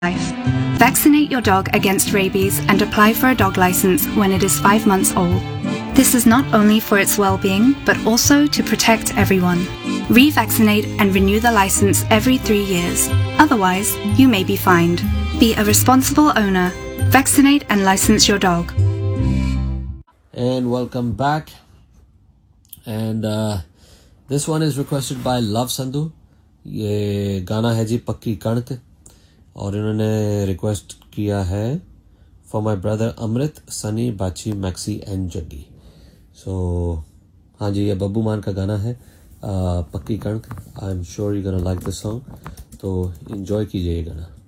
life. Vaccinate your dog against rabies and apply for a dog license when it is 5 months old. This is not only for its well-being, but also to protect everyone. Revaccinate and renew the license every 3 years. Otherwise, you may be fined. Be a responsible owner. Vaccinate and license your dog. And welcome back. And this one is requested by Love Sandhu. ये गाना है जी पक्की कणक और इन्होंने request किया है for my brother अमृत, सनी, बाची, मैक्सी एंड जग्गी. सो हाँ जी, ये बब्बू मान का गाना है पक्की कणक. I am sure you gonna like this song, तो एंजॉय कीजिए ये गाना.